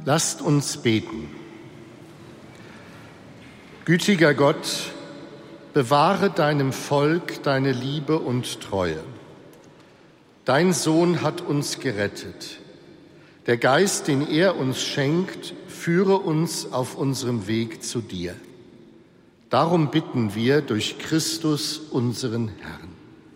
Lasst uns beten. Gütiger Gott, bewahre deinem Volk deine Liebe und Treue. Dein Sohn hat uns gerettet. Der Geist, den er uns schenkt, führe uns auf unserem Weg zu dir. Darum bitten wir durch Christus, unseren Herrn.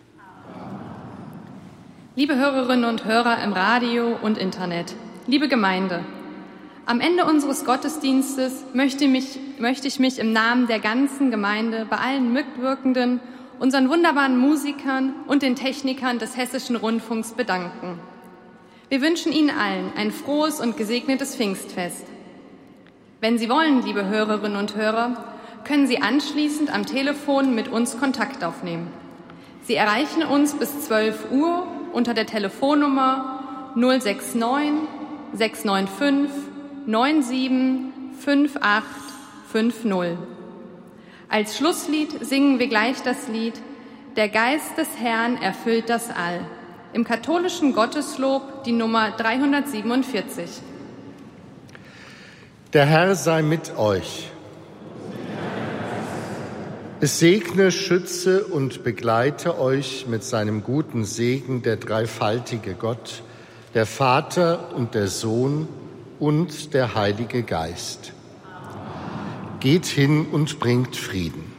Liebe Hörerinnen und Hörer im Radio und Internet, liebe Gemeinde, am Ende unseres Gottesdienstes möchte ich mich im Namen der ganzen Gemeinde bei allen Mitwirkenden, unseren wunderbaren Musikern und den Technikern des Hessischen Rundfunks bedanken. Wir wünschen Ihnen allen ein frohes und gesegnetes Pfingstfest. Wenn Sie wollen, liebe Hörerinnen und Hörer, können Sie anschließend am Telefon mit uns Kontakt aufnehmen. Sie erreichen uns bis 12 Uhr unter der Telefonnummer 069 695 975850. Als Schlusslied singen wir gleich das Lied Der Geist des Herrn erfüllt das All. Im katholischen Gotteslob die Nummer 347. Der Herr sei mit euch. Es segne, schütze und begleite euch mit seinem guten Segen der dreifaltige Gott, der Vater und der Sohn und der Heilige Geist. Geht hin und bringt Frieden.